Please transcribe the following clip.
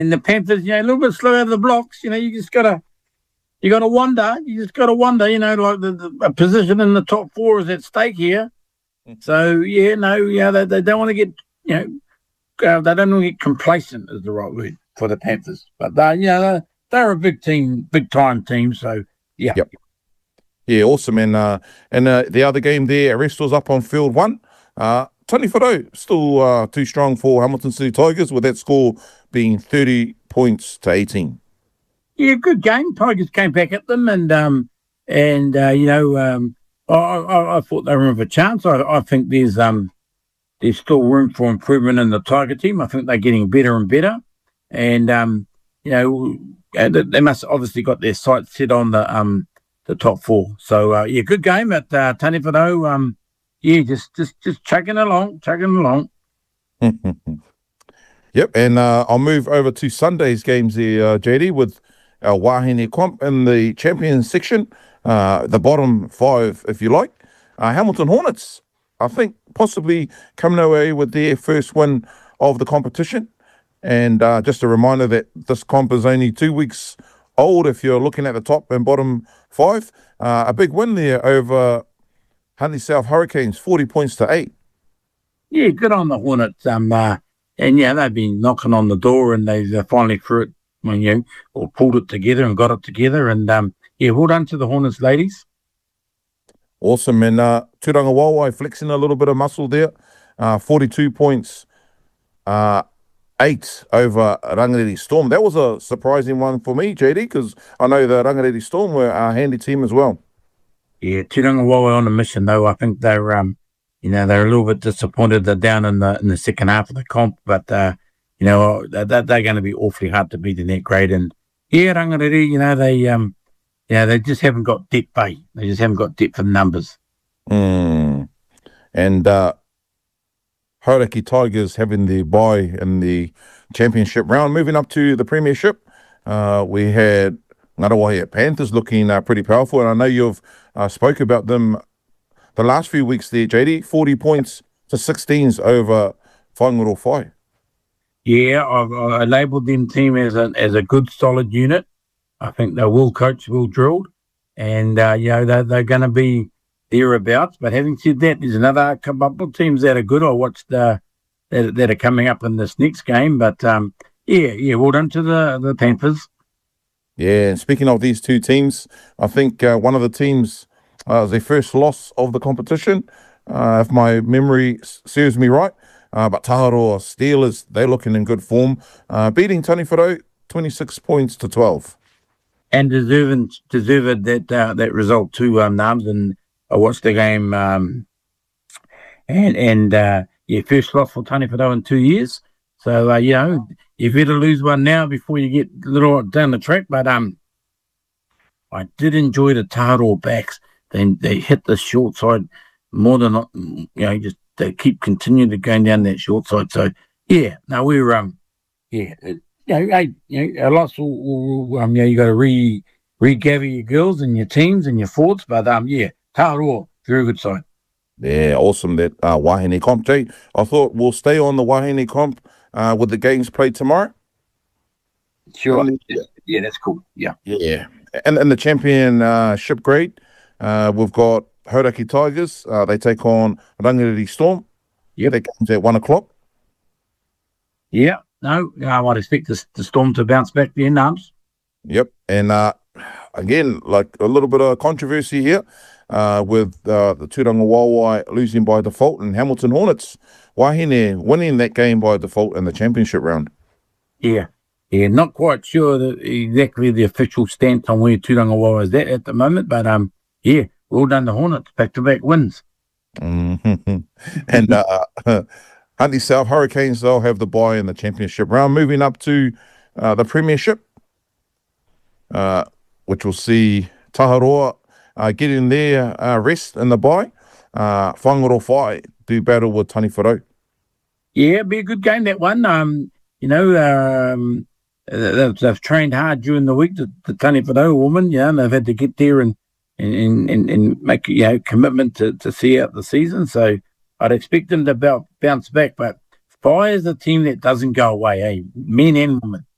And the Panthers, a little bit slow out of the blocks. You gotta wonder. You just gotta wonder. Like a position in the top four is at stake here. So they don't want to get they don't want to get complacent is the right word for the Panthers. But they're a big team, big time team. So yeah. Yep. Yeah, awesome. And the other game there, Arrestor's up on field 1. Tony Whānau still too strong for Hamilton City Tigers, with that score being 30 points to 18. Yeah, good game. Tigers came back at them, and I thought they were in for a chance. I think there's still room for improvement in the Tiger team. I think they're getting better and better, and they must obviously got their sights set on the top 4. So good game at Tony Whānau. Just chugging along. Yep, and I'll move over to Sunday's games there, JD, with our Wahine Comp in the champions section, the bottom 5, if you like. Hamilton Hornets, I think, possibly coming away with their first win of the competition. And just a reminder that this comp is only 2 weeks old if you're looking at the top and bottom 5. A big win there over Huntley South Hurricanes, 40 points to 8. Yeah, good on the Hornets. And they've been knocking on the door, and they've finally threw it, or pulled it together and got it together. And well done to the Hornets ladies. Awesome. And Tūranga Wāwai flexing a little bit of muscle there. 42 points, 8 over Rangariri Storm. That was a surprising one for me, JD, because I know the Rangariri Storm were a handy team as well. Yeah, Tūranga Wāwai on a mission, though. I think they're they're a little bit disappointed. They're down in the second half of the comp, but they're going to be awfully hard to beat in that grade. And Rangariri, they just haven't got depth. They just haven't got depth in numbers. And Hauraki Tigers having the bye in the championship round. Moving up to the premiership, we had Ngaruawahia Panthers looking pretty powerful, and I know you've spoke about them the last few weeks there, JD. 40 points to 16s over Whaingaroa Whai. Yeah, I labelled them team as a good solid unit. I think they're well coached, well drilled, and they're going to be thereabouts. But having said that, there's another couple of teams that are good. I watched that are coming up in this next game. But well done to the Panthers. Yeah, and speaking of these two teams, I think one of the teams was their first loss of the competition, if my memory serves me right. But Taharoa Steelers, they're looking in good form, beating Tony Whānau 26 points to 12. And deserved that result too, Nams. And I watched the game, first loss for Tony Whānau in 2 years. So you better lose one now before you get a little down the track. But I did enjoy the Taharoa backs. They hit the short side more than just they keep continuing to go down that short side. So we're a loss will you got to regather your girls and your teams and your forwards. But Taharoa, very good side. Yeah, awesome that Wahine Comp, Jay. I thought we'll stay on the Wahine Comp with the games played tomorrow. Sure. Yeah, that's cool. Yeah. Yeah. And in the championship grade, we've got Hauraki Tigers. They take on Rangariri Storm. Yeah, they comes at 1 o'clock. Yeah. No, I might expect the Storm to bounce back there, Nams. Yep. And again, like a little bit of controversy here with the Tūranga Wāwai losing by default and Hamilton Hornets Wahine winning that game by default in the championship round. Yeah. Yeah, not quite sure exactly the official stance on where Tūranga Wāwai is at the moment, but well done the Hornets, back-to-back wins. Mm-hmm. And Huntley South Hurricanes, they'll have the bye in the championship round. Moving up to the premiership, which will see Taharoa getting their rest in the bye. Whaingaroa Whai do battle with Tony Whānau. Yeah, it'll be a good game, that one. They've trained hard during the week, the Tony Whānau women, and they've had to get there and make commitment to see out the season. So I'd expect them to bounce back. But Whai is a team that doesn't go away, men and women.